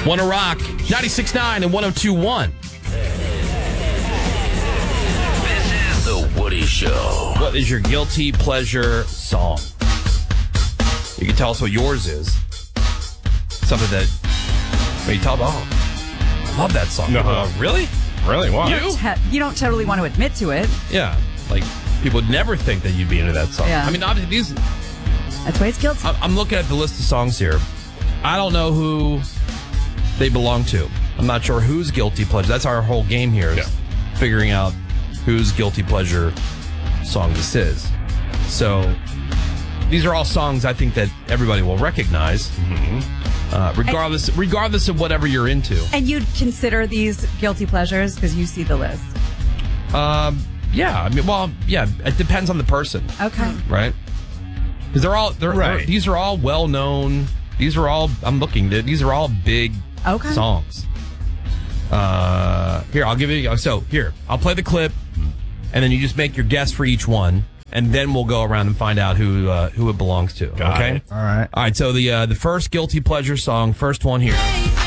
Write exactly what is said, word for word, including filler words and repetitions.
Wanna Rock, ninety-six point nine and one oh two point one. This is The Woody Show. What is your guilty pleasure song? You can tell us what yours is. Something that, well, you tell them, oh, I love that song. No. Uh, really? Really? Why? You? Te- you don't totally want to admit to it. Yeah. Like, people would never think that you'd be into that song. Yeah. I mean, obviously, these... That's why it's guilty. I- I'm looking at the list of songs here. I don't know who they belong to. I'm not sure who's guilty pleasure. That's our whole game here, is Yeah. figuring out whose guilty pleasure song this is. So, these are all songs I think that everybody will recognize, mm-hmm. uh, regardless and, regardless of whatever you're into. And you'd consider these guilty pleasures because you see the list. Um, yeah, I mean, well, yeah, it depends on the person. Okay. Right? Because they're all, they're, Right. they're, these are all well-known, these are all, I'm looking, these are all big Okay. songs. Uh, here, I'll give you, so here, I'll play the clip, and then you just make your guess for each one, and then we'll go around and find out who uh, who it belongs to. Got okay? it. All right. All right, so the uh, the first guilty pleasure song, first one here.